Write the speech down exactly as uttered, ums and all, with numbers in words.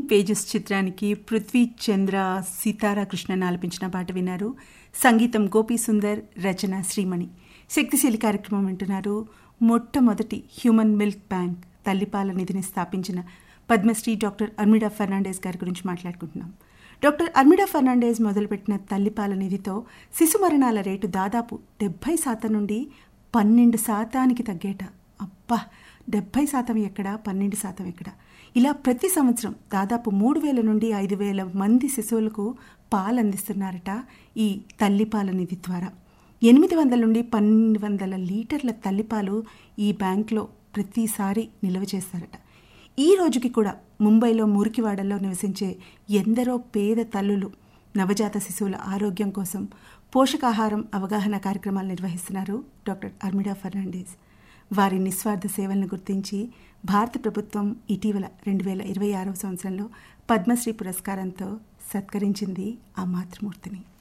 Pages చిత్రానికి పృథ్వీ చంద్ర సీతారా కృష్ణన్ ఆలపించిన పాట విన్నారు. సంగీతం గోపీ సుందర్, రచన శ్రీమణి. శక్తిశీలి కార్యక్రమం వింటున్నారు. మొట్టమొదటి హ్యూమన్ మిల్క్ బ్యాంక్ తల్లిపాల నిధిని స్థాపించిన పద్మశ్రీ డాక్టర్ అర్మిడా ఫెర్నాండెస్ గారి గురించి మాట్లాడుకుంటున్నాం. డాక్టర్ అర్మిడా ఫెర్నాండెస్ మొదలుపెట్టిన తల్లిపాల నిధితో శిశు మరణాల రేటు దాదాపు డెబ్బై శాతం నుండి పన్నెండు శాతానికి తగ్గేట. అబ్బా, డెబ్బై శాతం ఎక్కడ, పన్నెండు శాతం ఎక్కడ? ఇలా ప్రతి సంవత్సరం దాదాపు మూడు వేల నుండి ఐదు వేల మంది శిశువులకు పాలు అందిస్తున్నారట ఈ తల్లిపాల నిధి ద్వారా. ఎనిమిది వందల నుండి పన్నెండు వందల లీటర్ల తల్లిపాలు ఈ బ్యాంక్లో ప్రతిసారి నిల్వ చేస్తారట. ఈ రోజుకి కూడా ముంబైలో మురికివాడల్లో నివసించే ఎందరో పేద తల్లులు నవజాత శిశువుల ఆరోగ్యం కోసం పోషకాహారం అవగాహన కార్యక్రమాలు నిర్వహిస్తున్నారు డాక్టర్ అర్మిడా ఫెర్నాండెస్. వారి నిస్వార్థ సేవలను గుర్తించి భారత ప్రభుత్వం ఇటీవల రెండు వేల ఇరవై ఆరవ సంవత్సరంలో పద్మశ్రీ పురస్కారంతో సత్కరించింది ఆ మాతృమూర్తిని.